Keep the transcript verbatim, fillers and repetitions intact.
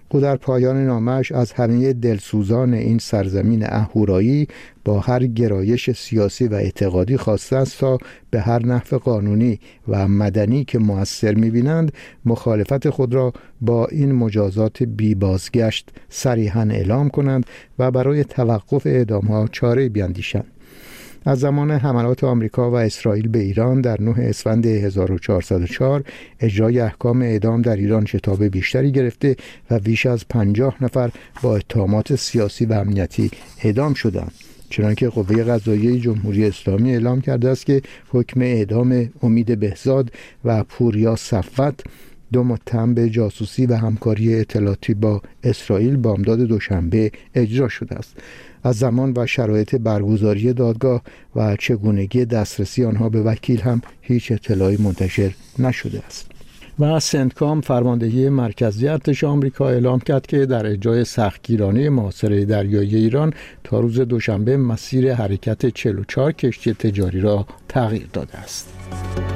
او در پایان نامه‌اش از همه دلسوزان این سرزمین اهورایی با هر گرایش سیاسی و اعتقادی خواسته است تا به هر نحو قانونی و مدنی که مؤثر می‌بینند مخالفت خود را با این مجازات بی بازگشت صریحاً اعلام کنند و برای توقف اعدام‌ها چاره بیندیشند. از زمان حملات آمریکا و اسرائیل به ایران در نه اسفند هزار و چهارصد و چهار اجرای احکام اعدام در ایران شتاب بیشتری گرفته و بیش از پنجاه نفر با اتهامات سیاسی و امنیتی اعدام شدند. چنانکه قوه قضاییه جمهوری اسلامی اعلام کرده است که حکم اعدام امید بهزاد و پوریا صفوت، دو متهم به جاسوسی و همکاری اطلاعاتی با اسرائیل، بامداد دوشنبه اجرا شده است. از زمان و شرایط برگزاری دادگاه و چگونگی دسترسی آنها به وکیل هم هیچ اطلاعی منتشر نشده است. و سنتکام، فرماندهی مرکزی ارتش آمریکا، اعلام کرد که در اجرای سختگیرانه محاصره دریایی ایران تا روز دوشنبه مسیر حرکت چهل و چهار کشتی تجاری را تغییر داده است.